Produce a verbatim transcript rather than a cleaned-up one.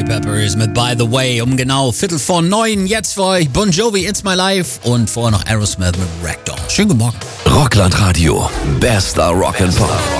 Peppers mit By the Way um genau Viertel vor neun. Jetzt für euch Bon Jovi, It's My Life und vorher noch Aerosmith mit Ragdoll. Schönen guten Morgen. Rockland Radio, bester Rock'n'Pop.